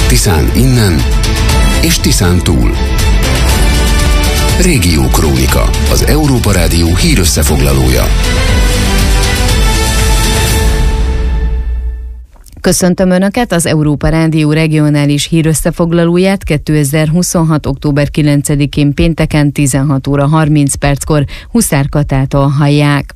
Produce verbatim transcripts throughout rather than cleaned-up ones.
Tiszán innen és Tiszán túl. Régiókrónika, az Európa Rádió hírösszefoglalója. Köszöntöm Önöket, az Európa Rádió regionális hírösszefoglalóját kétezer-huszonhat. október kilencedikén pénteken tizenhat óra harminc perckor Huszár Katától hallják.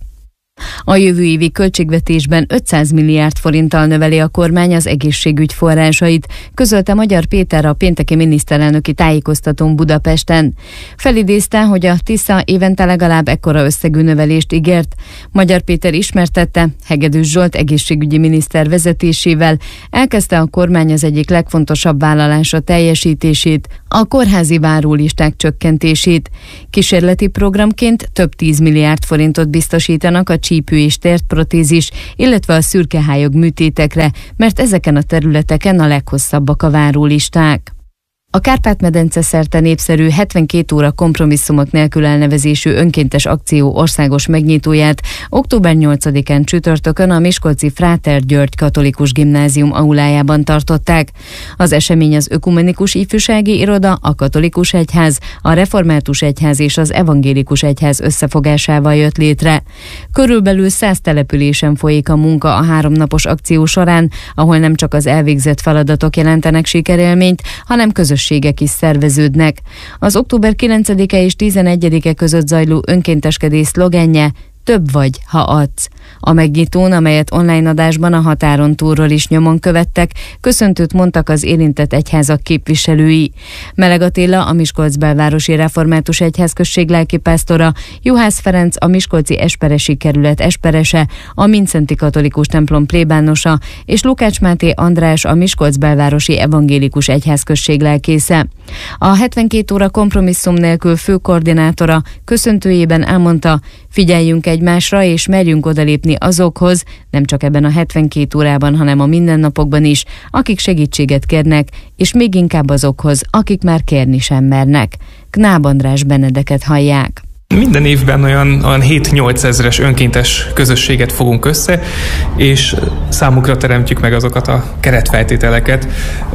A jövő évi költségvetésben ötszáz milliárd forinttal növeli a kormány az egészségügy forrásait, közölte Magyar Péter a pénteki miniszterelnöki tájékoztatón Budapesten. Felidézte, hogy a Tisza évente legalább ekkora összegű növelést ígért. Magyar Péter ismertette, Hegedűs Zsolt egészségügyi miniszter vezetésével elkezdte a kormány az egyik legfontosabb vállalása teljesítését, a kórházi várólisták csökkentését. Kísérleti programként több tíz milliárd forintot biztosítanak a csípő és térprotézis, illetve a szürkehályog műtétekre, mert ezeken a területeken a leghosszabbak a várólisták. A Kárpát-medence szerte népszerű hetvenkét óra kompromisszumok nélkül elnevezésű önkéntes akció országos megnyitóját október nyolcadikán csütörtökön a miskolci Fráter György Katolikus Gimnázium aulájában tartották. Az esemény az Ökumenikus Ifjúsági Iroda, a Katolikus Egyház, a Református Egyház és az Evangélikus Egyház összefogásával jött létre. Körülbelül száz településen folyik a munka a háromnapos akció során, ahol nem csak az elvégzett feladatok jelentenek sikerélményt, hanem közös is szerveződnek. Az október kilencedike és tizenegyedike között zajló önkénteskedés szlogenje több vagy, ha adsz. A megnyitón, amelyet online adásban a határon túlról is nyomon követtek, köszöntőt mondtak az érintett egyházak képviselői. Meleg Attila, a Miskolc belvárosi református egyházközség lelkipásztora, Juhász Ferenc, a miskolci esperesi kerület esperese, a Mindszenty katolikus templom plébánosa, és Lukács Máté András, a Miskolc belvárosi evangélikus egyházközség lelkésze. A hetvenkét óra kompromisszum nélkül főkoordinátora köszöntőjében elmondta, figyeljünk egymásra és merjünk odalépni azokhoz, nem csak ebben a hetvenkét órában, hanem a mindennapokban is, akik segítséget kérnek, és még inkább azokhoz, akik már kérni sem mernek. Knáb András Benedeket hallják. Minden évben olyan, olyan hét-nyolc ezres önkéntes közösséget fogunk össze, és számukra teremtjük meg azokat a keretfeltételeket,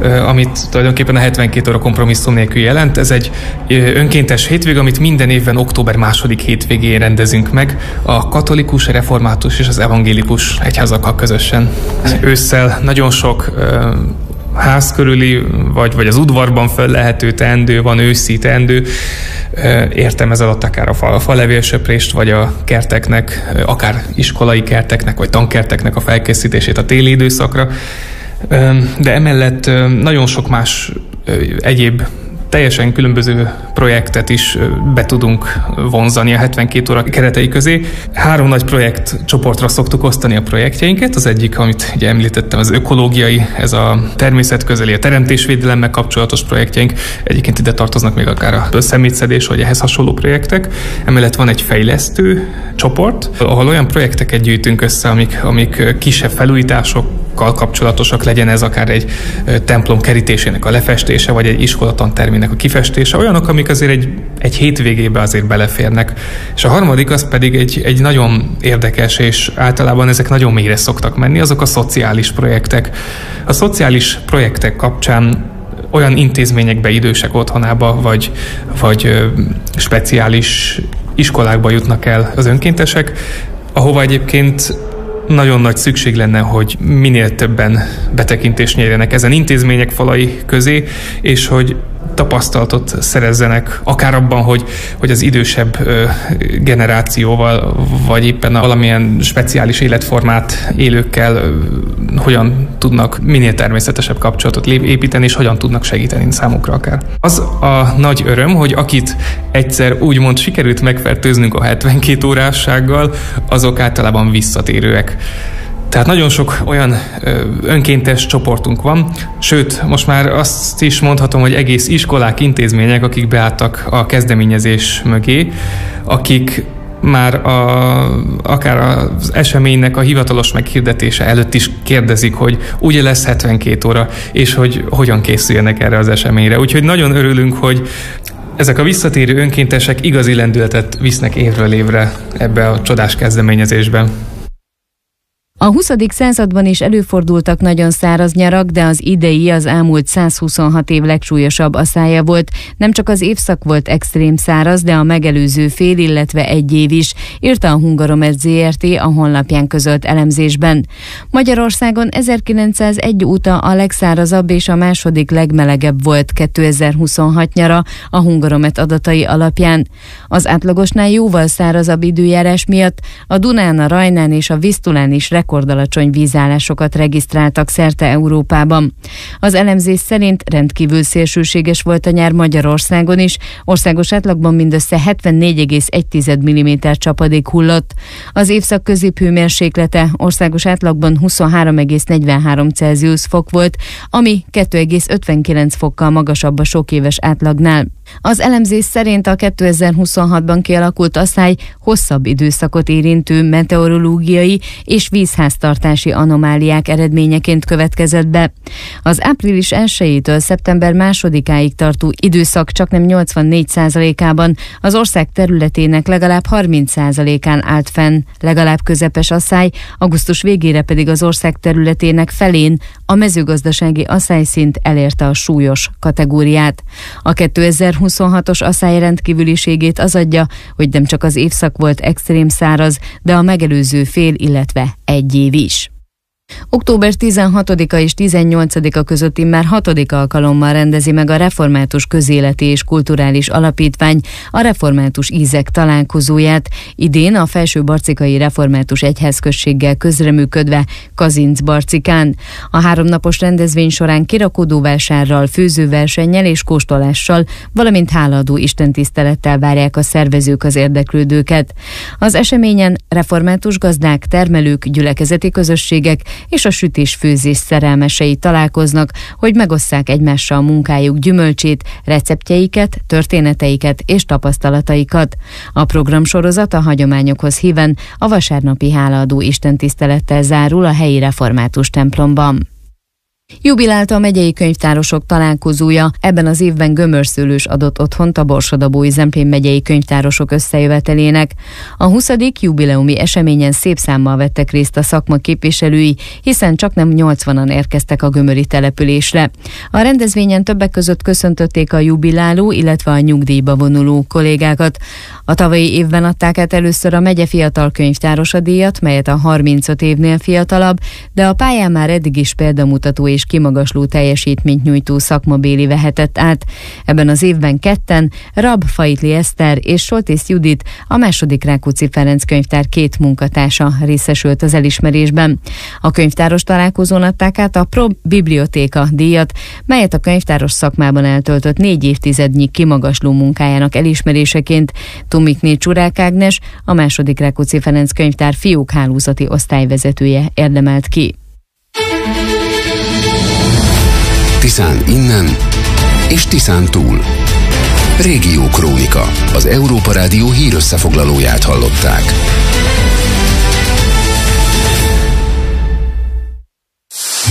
amit tulajdonképpen a hetvenkét óra kompromisszum nélkül jelent. Ez egy önkéntes hétvég, amit minden évben október második hétvégén rendezünk meg a katolikus, református és az evangélikus egyházakkal közösen. Ősszel nagyon sok ház körüli, vagy, vagy az udvarban föllehető teendő van, őszi teendő. Értem ez alatt akár a fal, a falevélsöprést, vagy a kerteknek, akár iskolai kerteknek, vagy tankerteknek a felkészítését a téli időszakra. De emellett nagyon sok más egyéb teljesen különböző projektet is be tudunk vonzani a hetvenkét óra keretei közé. Három nagy projektcsoportra szoktuk osztani a projektjeinket. Az egyik, amit ugye említettem, az ökológiai, ez a természetközeli, a teremtésvédelemmel kapcsolatos projektjeink. Egyébként ide tartoznak még akár a szemétszedés, vagy ehhez hasonló projektek. Emellett van egy fejlesztő csoport, ahol olyan projekteket gyűjtünk össze, amik, amik kisebb felújításokkal kapcsolatosak, legyen ez akár egy templom kerítésének a lefestése, vagy egy iskolatantermének a kifestése, olyanok, amik azért egy, egy hétvégébe azért beleférnek. És a harmadik az pedig egy, egy nagyon érdekes, és általában ezek nagyon mélyre szoktak menni, azok a szociális projektek. A szociális projektek kapcsán olyan intézményekbe, idősek otthonába, vagy, vagy ö, speciális iskolákba jutnak el az önkéntesek, ahova egyébként nagyon nagy szükség lenne, hogy minél többen betekintést nyerjenek ezen intézmények falai közé, és hogy tapasztalatot szerezzenek, akár abban, hogy, hogy az idősebb ö, generációval, vagy éppen a valamilyen speciális életformát élőkkel ö, hogyan tudnak minél természetesebb kapcsolatot építeni, és hogyan tudnak segíteni számukra akár. Az a nagy öröm, hogy akit egyszer úgymond sikerült megfertőznünk a hetvenkét órássággal, azok általában visszatérőek. Tehát nagyon sok olyan ö, önkéntes csoportunk van, sőt, most már azt is mondhatom, hogy egész iskolák, intézmények, akik beálltak a kezdeményezés mögé, akik már a, akár az eseménynek a hivatalos meghirdetése előtt is kérdezik, hogy ugye lesz hetvenkét óra, és hogy hogyan készüljenek erre az eseményre. Úgyhogy nagyon örülünk, hogy ezek a visszatérő önkéntesek igazi lendületet visznek évről évre ebbe a csodás kezdeményezésben. A huszadik században is előfordultak nagyon száraz nyarak, de az idei az elmúlt százhuszonhat év legsúlyosabb aszája volt. Nem csak az évszak volt extrém száraz, de a megelőző fél, illetve egy év is, írta a Hungaromet zé er té a honlapján közölt elemzésben. Magyarországon ezerkilencszázegy óta a legszárazabb és a második legmelegebb volt kétezer-huszonhat nyara a Hungaromet adatai alapján. Az átlagosnál jóval szárazabb időjárás miatt a Dunán, a Rajnán és a Visztulán is rekordalacsony vízállásokat regisztráltak szerte Európában. Az elemzés szerint rendkívül szélsőséges volt a nyár Magyarországon is, országos átlagban mindössze hetvennégy egész egy milliméter csapadék hullott. Az évszak középhőmérséklete országos átlagban huszonhárom egész negyvenhárom Celsius fok volt, ami kettő egész ötvenkilenc fokkal magasabb a sok éves átlagnál. Az elemzés szerint a kétezer-huszonhatban kialakult aszály hosszabb időszakot érintő meteorológiai és vízháztartási anomáliák eredményeként következett be. Az április elsejétől szeptember másodikáig tartó időszak csaknem nyolcvannégy százalékában az ország területének legalább harminc százalékán állt fenn legalább közepes aszály, augusztus végére pedig az ország területének felén a mezőgazdasági aszályszint elérte a súlyos kategóriát. A kétezer-huszonhatos aszály rendkívüliségét az adja, hogy nem csak az évszak volt extrém száraz, de a megelőző fél, illetve egy év is. október tizenhatodika és tizennyolcadika között immár hatodik alkalommal rendezi meg a Református Közéleti és Kulturális Alapítvány a Református Ízek találkozóját, idén a Felső-Barcikai Református Egyházközséggel közreműködve Kazinc-Barcikán. A háromnapos rendezvény során kirakodóvásárral, főzőversennyel és kóstolással, valamint hálaadó istentisztelettel várják a szervezők az érdeklődőket. Az eseményen református gazdák, termelők, gyülekezeti közösségek és a sütés-főzés szerelmesei találkoznak, hogy megosszák egymással munkájuk gyümölcsét, receptjeiket, történeteiket és tapasztalataikat. A programsorozat a hagyományokhoz híven a vasárnapi hálaadó istentisztelettel zárul a helyi református templomban. Jubilált a megyei könyvtárosok találkozója, ebben az évben Gömörszőlős adott otthont a Borsod-Abaúj-Zemplén megyei könyvtárosok összejövetelének. A huszadik jubileumi eseményen szép számmal vettek részt a szakma képviselői, hiszen csaknem nyolcvanan érkeztek a gömöri településre. A rendezvényen többek között köszöntötték a jubiláló, illetve a nyugdíjba vonuló kollégákat. A tavalyi évben adták át először a megye fiatal könyvtárosa díjat, melyet a harmincöt évnél fiatalabb, de a pályán már eddig is példamutató és kimagasló teljesítményt nyújtó szakmabéli vehetett át. Ebben az évben ketten, Rab Fajtli Eszter és Soltész Judit, a második Rákóczi Ferenc könyvtár két munkatársa részesült az elismerésben. A könyvtáros találkozón adták át a Pro Bibliotéka díjat, melyet a könyvtáros szakmában eltöltött négy évtizednyi kimagasló munkájának elismeréseként Tomikné Csurák Ágnes, a második Rákóczi Ferenc könyvtár fiókhálózati osztályvezetője érdemelt ki. Tiszán innen és Tiszán túl. Régió Krónika. Az Európa Rádió hírösszefoglalóját hallották.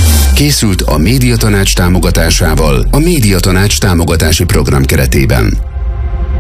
Készült a Médiatanács támogatásával a Médiatanács támogatási program keretében.